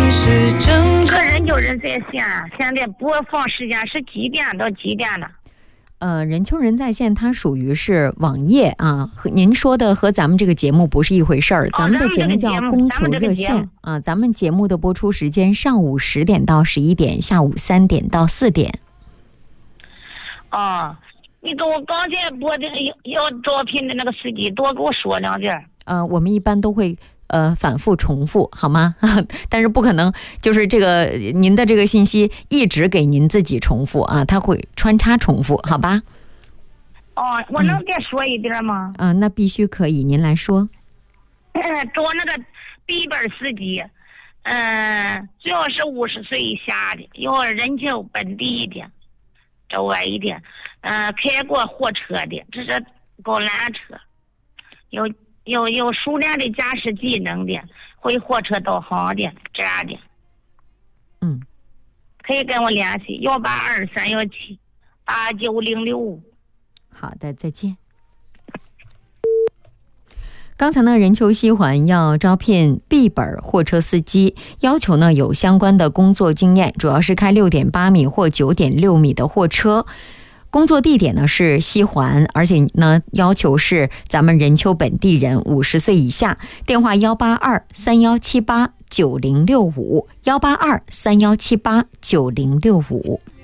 是真个人就人在线，现在播放时间是几点到几点呢？ 人穷人在线它属于是网页啊，您说的和咱们这个节目不是一回事儿。咱们的节目叫供求热线啊，咱们节目的播出时间上午10点到11点，下午3点到4点。 哦，你跟我刚才播的要招聘的那个司机多给我说两句。 我们一般都会反复重复，好吗？但是不可能就是这个您的这个信息一直给您自己重复啊，它会穿插重复，好吧？ 哦，我能再说一点吗？ 那必须可以，您来说。 找那个笔本司机，最好是50岁以下的，要人情本地一点，周围一点，开过货车的，这是高缆车，有熟练的驾驶技能的，会货车导航的这样的，可以跟我联系182-317-89065。 好的，再见。刚才呢，任丘西环要招聘 B 本货车司机，要求呢有相关的工作经验，主要是开6.8米或9.6米的货车。工作地点呢是西环，而且呢要求是咱们任丘本地人，50岁以下。电话182-3178-9065，182-3178-9065。